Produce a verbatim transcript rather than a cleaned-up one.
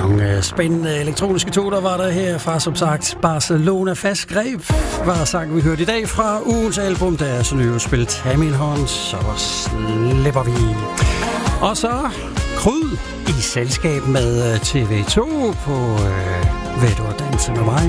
Nogle spændende elektroniske toner var der her fra, som sagt, Barcelona. Fast greb var sangen, vi hørte i dag fra ugens album, der er så nyudspillet Tag min hånd, så slipper vi. Og så Kryd i selskab med T V to på øh, Vil du danse med mig?